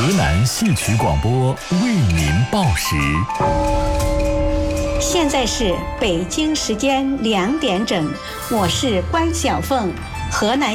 南戏曲广播为您报时。 现在是北京时间2点整，我是关晓凤，河南